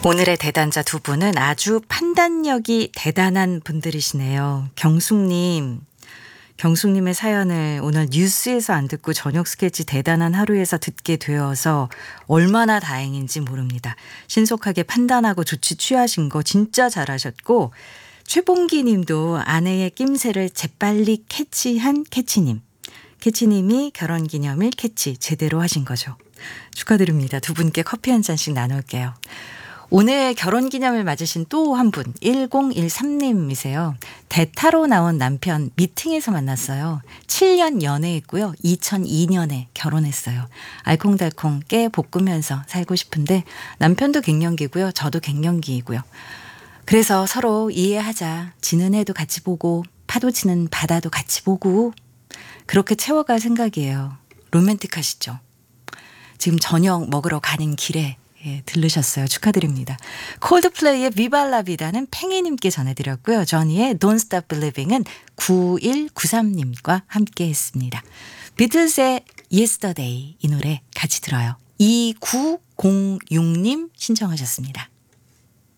오늘의 대단자 두 분은 아주 판단력이 대단한 분들이시네요. 경숙님의 사연을 오늘 뉴스에서 안 듣고 저녁 스케치 대단한 하루에서 듣게 되어서 얼마나 다행인지 모릅니다. 신속하게 판단하고 조치 취하신 거 진짜 잘하셨고, 최봉기 님도 아내의 낌새를 재빨리 캐치한 캐치님이 결혼기념일 캐치 제대로 하신 거죠. 축하드립니다. 두 분께 커피 한 잔씩 나눌게요. 오늘 결혼기념일 맞으신 또 한 분 1013님이세요. 대타로 나온 남편 미팅에서 만났어요. 7년 연애했고요. 2002년에 결혼했어요. 알콩달콩 깨 볶으면서 살고 싶은데 남편도 갱년기고요. 저도 갱년기이고요. 그래서 서로 이해하자. 지는 해도 같이 보고 파도 치는 바다도 같이 보고 그렇게 채워갈 생각이에요. 로맨틱하시죠? 지금 저녁 먹으러 가는 길에 들르셨어요. 축하드립니다. 콜드플레이의 비발라비다는 팽이님께 전해드렸고요. 저니의 Don't Stop Believing은 9193님과 함께 했습니다. 비틀즈의 Yesterday 이 노래 같이 들어요. 2906님 신청하셨습니다.